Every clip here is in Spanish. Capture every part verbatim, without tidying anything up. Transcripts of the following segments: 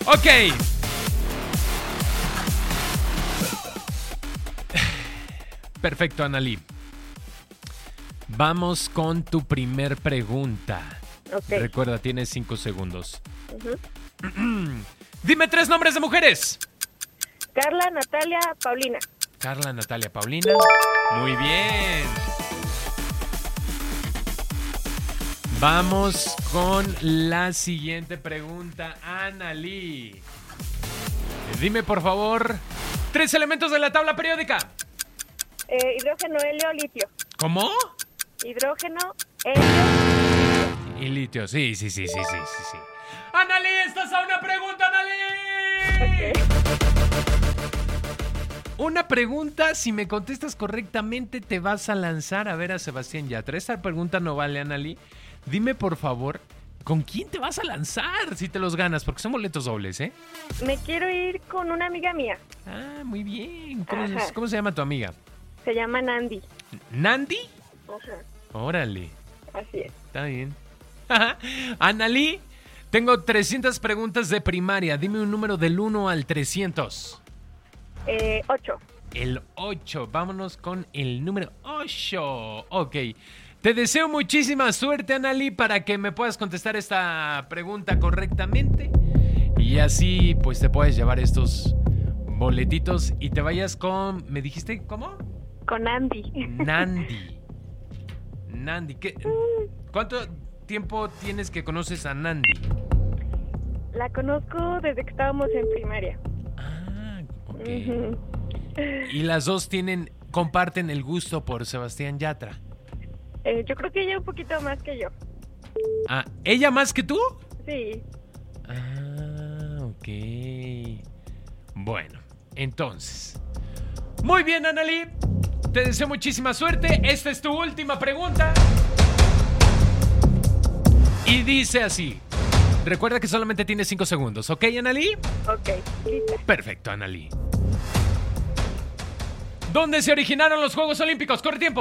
Ok. Perfecto, Analí. Vamos con tu primer pregunta. Okay. Recuerda, tienes cinco segundos. Uh-huh. Dime tres nombres de mujeres. Carla, Natalia, Paulina. Carla, Natalia, Paulina. Muy bien. Vamos con la siguiente pregunta, Analí. Dime, por favor, tres elementos de la tabla periódica. Eh, hidrógeno, helio, litio. ¿Cómo? Hidrógeno, helio. Y litio, sí, sí, sí, sí, sí, sí, sí. Analí, estás a una pregunta, Analí. Okay. Una pregunta, si me contestas correctamente, te vas a lanzar a ver a Sebastián Yatra. Esta pregunta no vale, Analí. Dime, por favor, ¿con quién te vas a lanzar si te los ganas? Porque son boletos dobles, ¿eh? Me quiero ir con una amiga mía. Ah, muy bien. ¿Cómo, Ajá. ¿cómo se llama tu amiga? Se llama Nandi. ¿Nandi? Ajá. Órale. Así es. Está bien. Analí, tengo trescientas preguntas de primaria. Dime un número del uno al trescientos. Eh, ocho. El ocho. Vámonos con el número ocho. Ok. Te deseo muchísima suerte, Analí, para que me puedas contestar esta pregunta correctamente. Y así, pues, te puedes llevar estos boletitos y te vayas con... ¿Me dijiste cómo? Con Nandi. Nandi. Nandi. ¿Qué? ¿Cuánto tiempo tienes que conoces a Nandi? La conozco desde que estábamos en primaria. Ah, ok. Uh-huh. Y las dos tienen, comparten el gusto por Sebastián Yatra. Eh, yo creo que ella un poquito más que yo. Ah, ¿ella más que tú? Sí. Ah, ok. Bueno, entonces. Muy bien, Analí. Te deseo muchísima suerte. Esta es tu última pregunta. Y dice así. Recuerda que solamente tienes cinco segundos, ¿ok, Analí? Ok, lista. Perfecto, Analí. ¿Dónde se originaron los Juegos Olímpicos? ¡Corre tiempo!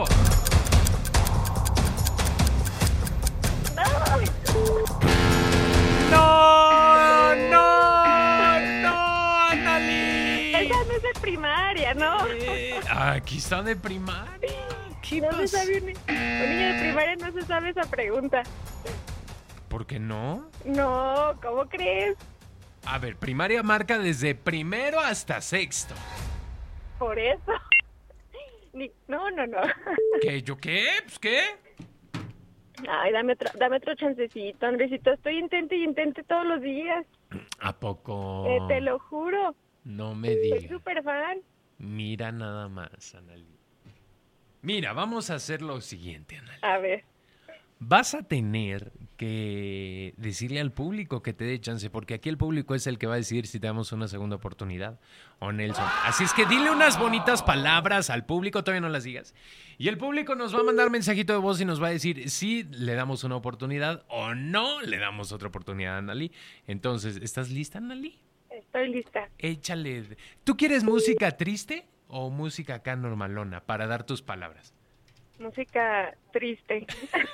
¡No! ¡No! ¡No, Analí! Esa no es de primaria, ¿no? Eh, aquí está de primaria. ¿Qué No pasa? se sabe un, ni- un niño de primaria no se sabe esa pregunta. ¿Por qué no? No, ¿cómo crees? A ver, primaria marca desde primero hasta sexto. Por eso. Ni- no, no, no. ¿Qué? ¿Yo qué? Pues, ¿qué? Ay, dame otro, dame otro chancecito, Andresito. Estoy intente y intente todos los días. ¿A poco? Eh, te lo juro. No me Soy digas. súper fan. Mira nada más, Analí. Mira, vamos a hacer lo siguiente, Analí. A ver. Vas a tener que decirle al público que te dé chance, porque aquí el público es el que va a decidir si te damos una segunda oportunidad o Nelson. Así es que dile unas bonitas palabras al público, todavía no las digas. Y el público nos va a mandar mensajito de voz y nos va a decir si le damos una oportunidad o no le damos otra oportunidad a Analí. Entonces, ¿estás lista, Analí? Estoy lista. Échale. ¿Tú quieres música triste o música acá normalona para dar tus palabras? Música triste.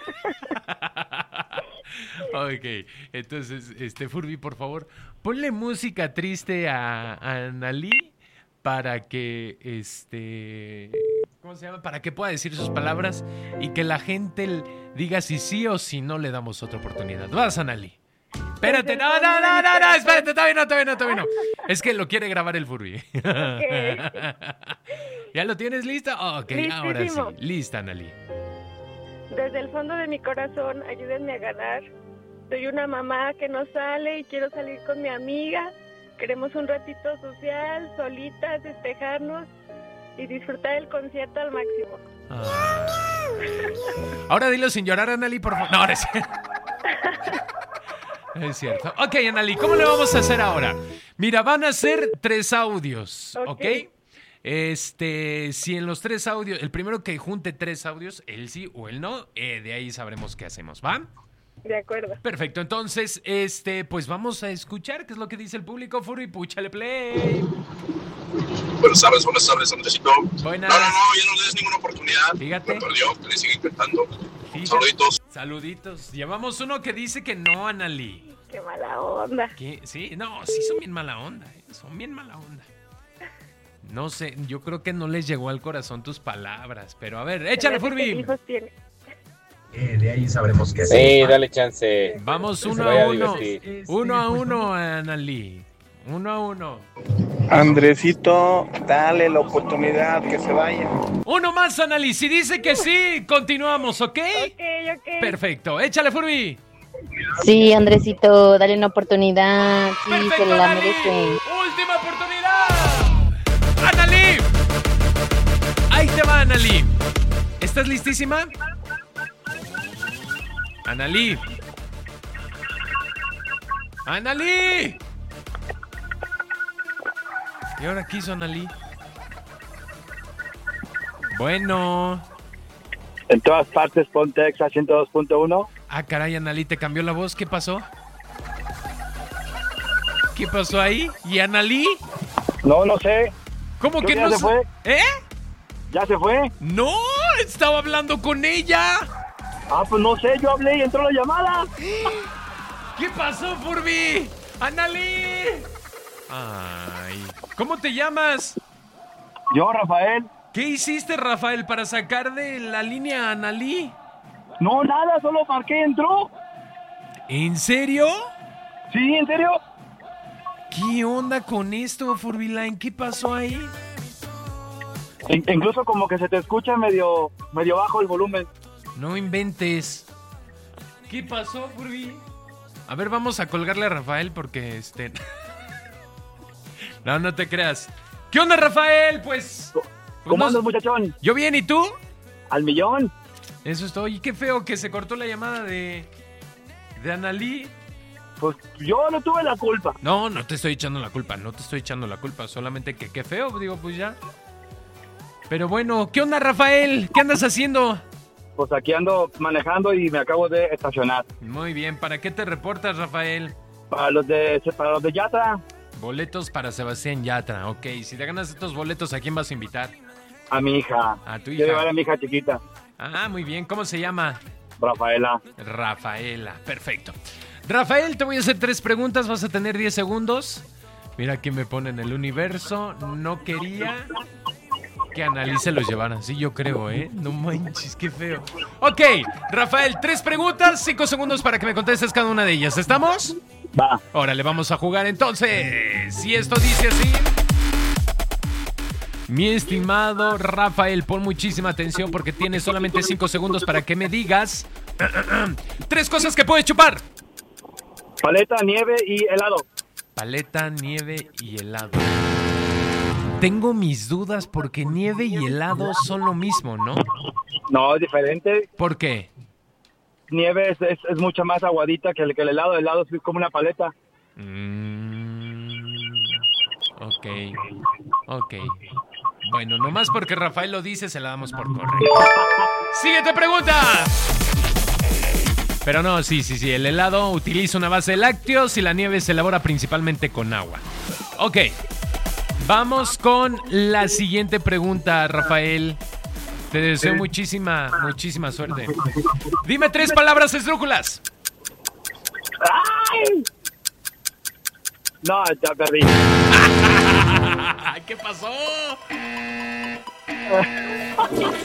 Ok, entonces, este Furby, por favor, ponle música triste a, a Analí para que, este, ¿cómo se llama? Para que pueda decir sus palabras y que la gente l- diga si sí o si no le damos otra oportunidad. Vas, Analí. Espérate, no, no, no, no, no, espérate, todavía no, todavía no, todavía no. Es que lo quiere grabar el Furby. ¿Ya lo tienes listo? Ok, ahora sí. Listísimo. Lista, Analí. Desde el fondo de mi corazón, ayúdenme a ganar. Soy una mamá que no sale y quiero salir con mi amiga. Queremos un ratito social, solitas, despejarnos y disfrutar el concierto al máximo. Ah. Ahora dilo sin llorar, Analí, por favor. No, ahora sí. Es cierto. Ok, Analí, ¿cómo le vamos a hacer ahora? Mira, van a ser tres audios, ¿ok? Ok. Este, si en los tres audios, el primero que junte tres audios, el sí o el no, eh, de ahí sabremos qué hacemos, ¿va? De acuerdo. Perfecto, entonces, este, pues vamos a escuchar qué es lo que dice el público, Furby, púchale play. Buenas tardes, buenas tardes, Andresito. Buenas. No, no, no, ya no le des ninguna oportunidad. Fíjate. Me perdió, que le sigue intentando. Fíjate. Saluditos. Saluditos. Llevamos uno que dice que no, Analí. qué mala onda. ¿Qué? Sí, no, sí son bien mala onda, ¿eh? Son bien mala onda. No sé, yo creo que no les llegó al corazón tus palabras, pero a ver, échale, Se me hace que Furby. hijos tiene. Eh, de ahí sabremos qué Sí, hacer. dale chance. Vamos Que se uno vaya a a uno. divertir. Uno a uno, Analí. Uno a uno. Andresito, dale la oportunidad que se vaya. Uno más, Analí. Si dice que sí, continuamos, ¿ok? Ok, ok. Perfecto. Échale, Furby. Sí, Andresito, dale una oportunidad. Sí, se Perfecto, la Analí. merece. Última oportunidad. Analí. Ahí te va, Analí. ¿Estás listísima? Analí. Analí. ¿Y ahora qué hizo Analí? Bueno. En todas partes, ponte Exa ciento dos punto uno. Ah, caray, Analí, ¿te cambió la voz? ¿Qué pasó? ¿Qué pasó ahí? ¿Y Analí? No, no sé. ¿Cómo Creo que que no ya se sa- fue. ¿Eh? ¿Ya se fue? ¡No! ¡Estaba hablando con ella! Ah, pues no sé, yo hablé y entró la llamada. ¿Qué pasó, Furby? ¡Analí! Ay, ¿cómo te llamas? Yo, Rafael. ¿Qué hiciste, Rafael, para sacar de la línea a Analí? No, nada, solo marqué, entró. ¿En serio? Sí, ¿en serio? ¿Qué onda con esto, Furbyline? ¿Qué pasó ahí? In- incluso como que se te escucha medio, medio bajo el volumen. No inventes. ¿Qué pasó, Furby? A ver, vamos a colgarle a Rafael porque este... No, no te creas. ¿Qué onda, Rafael? Pues... pues ¿Cómo no- andas, muchachón? Yo bien, ¿y tú? Al millón. Eso es todo. Y qué feo que se cortó la llamada de... de Analí. Pues yo no tuve la culpa. No, no te estoy echando la culpa, no te estoy echando la culpa. Solamente que qué feo, digo, pues ya. Pero bueno, ¿qué onda, Rafael? ¿Qué andas haciendo? Pues aquí ando manejando y me acabo de estacionar. Muy bien, ¿para qué te reportas, Rafael? Para los de, para los de Yatra, Boletos para Sebastián Yatra, ok. Si te ganas estos boletos, ¿a quién vas a invitar? a mi hija. A tu Quiero llevar hija. a mi hija chiquita, Ah, muy bien, ¿cómo se llama? Rafaela. Rafaela, perfecto. Rafael, te voy a hacer tres preguntas, vas a tener diez segundos. Mira quién me pone en el universo. No quería que Analí los llevara. Sí, yo creo, ¿eh? No manches, qué feo. Ok, Rafael, tres preguntas, cinco segundos para que me contestes cada una de ellas. ¿Estamos? Va. Órale, vamos a jugar entonces. Si esto dice así. Mi estimado Rafael, pon muchísima atención porque tienes solamente cinco segundos para que me digas tres cosas que puedes chupar. Paleta, nieve y helado. Paleta, nieve y helado. Tengo mis dudas porque nieve y helado son lo mismo, ¿no? No, es diferente. ¿Por qué? Nieve es, es, es mucho más aguadita que el, que el helado. El helado es como una paleta. Mm, ok, ok. Bueno, nomás porque Rafael lo dice, se la damos por correcto. ¡Siguiente pregunta! Pero no, sí, sí, sí. El helado utiliza una base de lácteos y la nieve se elabora principalmente con agua. Ok. Vamos con la siguiente pregunta, Rafael. Te deseo muchísima, muchísima suerte. Dime tres palabras esdrújulas. ¡Ay! No, ya perdí. ¿Qué pasó?